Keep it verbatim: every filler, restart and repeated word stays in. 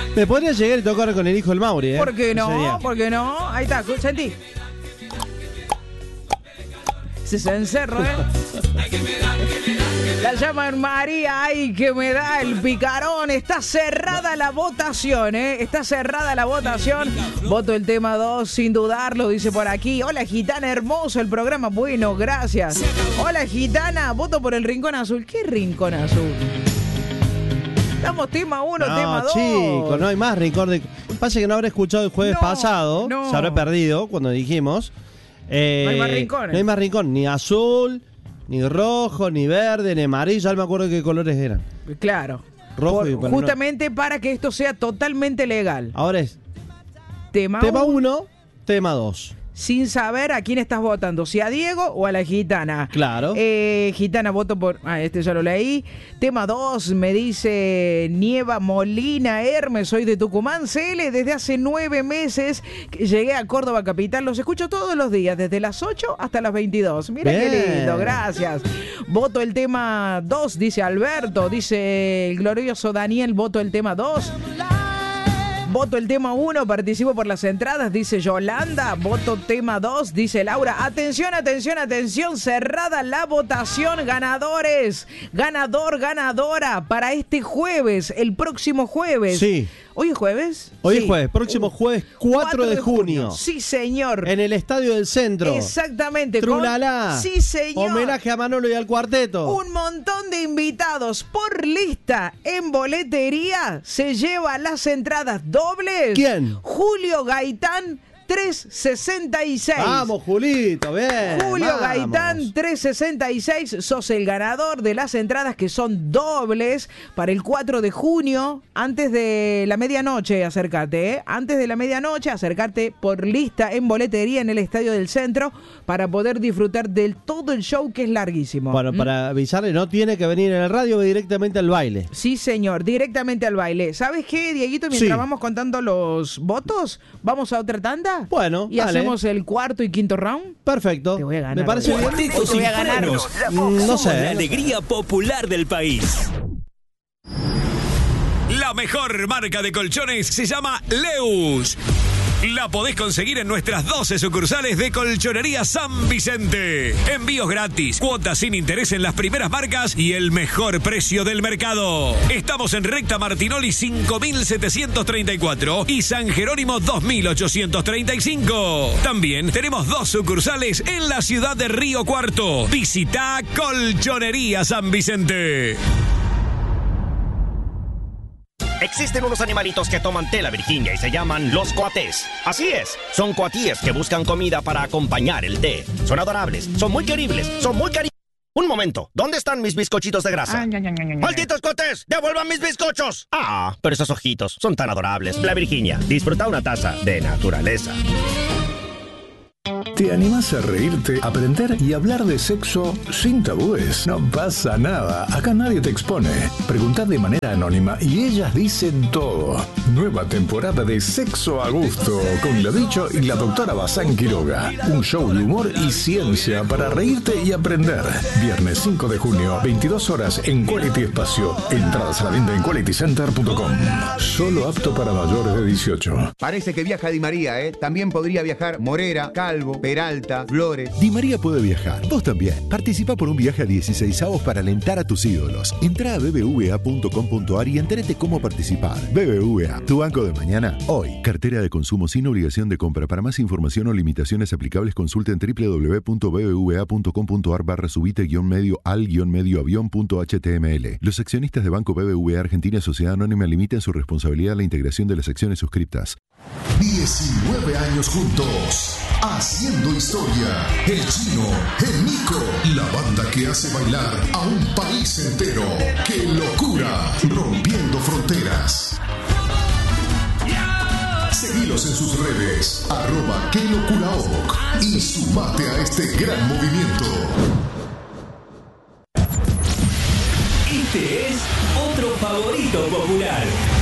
Me podría llegar y tocar con el hijo del Mauri, ¿eh? ¿Por qué no? ¿Por qué no? Ahí está, sentí. Se se encerró, ¿eh? La llaman María, ay, que me da el picarón. Está cerrada la votación, ¿eh? Está cerrada la votación. Voto el tema dos, sin dudarlo, dice por aquí. Hola, gitana, hermoso el programa. Bueno, gracias. Hola, gitana, voto por el Rincón Azul. ¿Qué Rincón Azul? Estamos tema uno, no, tema dos. Chicos, no hay más Rincón de... Pasa que no habré escuchado el jueves no, pasado. No. Se habrá perdido cuando dijimos. Eh, no hay más rincones. No hay más rincón, ni azul, ni rojo, ni verde, ni amarillo. Ya no me acuerdo qué colores eran. Claro. Rojo Por, y bueno, justamente no. Para que esto sea totalmente legal. Ahora es tema uno, tema dos. Sin saber a quién estás votando, si a Diego o a la gitana. Claro. Eh, gitana, voto por... Ah, este ya lo leí. Tema dos, me dice Nieva Molina Hermes, soy de Tucumán, C L. Desde hace nueve meses que llegué a Córdoba Capital. Los escucho todos los días, desde las ocho hasta las veintidós. Mira Bien. qué lindo, gracias. Voto el tema dos, dice Alberto. Dice el glorioso Daniel, voto el tema dos. Voto el tema uno, participo por las entradas, dice Yolanda. Voto tema dos, dice Laura. Atención, atención, atención, cerrada la votación. Ganadores, ganador, ganadora para este jueves, el próximo jueves. Sí. ¿Hoy es jueves? Hoy sí. es jueves, próximo jueves cuatro de junio. Sí, señor. En el Estadio del Centro. Exactamente. Trulala. Con... Sí, señor. Homenaje a Manolo y al cuarteto. Un montón de invitados por lista en boletería. Se lleva las entradas dobles. ¿Quién? Julio Gaitán. trescientos sesenta y seis. Vamos, Julito, bien. Julio vamos. Gaitán, trescientos sesenta y seis. Sos el ganador de las entradas que son dobles para el cuatro de junio. Antes de la medianoche, acércate, ¿eh? Antes de la medianoche, acercarte por lista en boletería en el Estadio del Centro para poder disfrutar del todo el show, que es larguísimo. Bueno, ¿Mm? para avisarle, no tiene que venir en el radio, directamente al baile. Sí, señor, directamente al baile. ¿Sabes qué, Dieguito? Mientras Sí. vamos contando los votos, vamos a otra tanda. Bueno, y dale. hacemos el cuarto y quinto round. Perfecto. Te voy a ganar. Me parece bien. Cuartetos Te voy y a ganar. frenos. Mm, no Somos sé. la alegría popular del país. La mejor marca de colchones se llama Leus. La podés conseguir en nuestras doce sucursales de Colchonería San Vicente. Envíos gratis, cuotas sin interés en las primeras marcas y el mejor precio del mercado. Estamos en Recta Martinoli cinco mil setecientos treinta y cuatro y San Jerónimo dos mil ochocientos treinta y cinco. También tenemos dos sucursales en la ciudad de Río Cuarto. Visita Colchonería San Vicente. Existen unos animalitos que toman tela, Virginia, y se llaman los coatés. Así es, son coatíes que buscan comida para acompañar el té. Son adorables, son muy queribles, son muy cari... Un momento, ¿dónde están mis bizcochitos de grasa? ¡Malditos coatés! ¡Devuelvan mis bizcochos! Ah, pero esos ojitos son tan adorables. La Virginia, disfruta una taza de naturaleza. ¿Te animás a reírte, aprender y hablar de sexo sin tabúes? No pasa nada, acá nadie te expone. Preguntad de manera anónima y ellas dicen todo. Nueva temporada de Sexo a Gusto con la Bicho y la doctora Bazán Quiroga. Un show de humor y ciencia para reírte y aprender. Viernes cinco de junio, veintidós horas en Quality Espacio. Entradas a la venta en quality center punto com. Solo apto para mayores de dieciocho. Parece que viaja Di María, ¿eh? También podría viajar Morera, Calvo, Peralta, Flores. Di María puede viajar. Vos también. Participa por un viaje a dieciséis avos para alentar a tus ídolos. Entrá a b b v a punto com punto a r y entérate cómo participar. B B V A, tu banco de mañana, hoy. Cartera de consumo sin obligación de compra. Para más información o limitaciones aplicables, consulta en w w w punto b b v a punto com punto a r barra subite guión medio al guión medio avión punto h t m l. Los accionistas de Banco B B V A Argentina Sociedad Anónima limitan su responsabilidad a la integración de las acciones suscriptas. diecinueve años juntos, haciendo historia. El Chino, el Nico, la banda que hace bailar a un país entero. ¡Qué locura! Rompiendo fronteras. Seguilos en sus redes, arroba qué locura oc, y sumate a este gran movimiento. Este es otro favorito popular.